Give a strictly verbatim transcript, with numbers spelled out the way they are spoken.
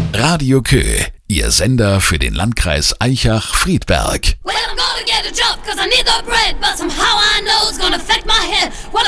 Radio Kö, Ihr Sender für den Landkreis Aichach-Friedberg. Well, I'm gonna get a job 'cause I need the bread, but somehow I know it's gonna affect my head. Well,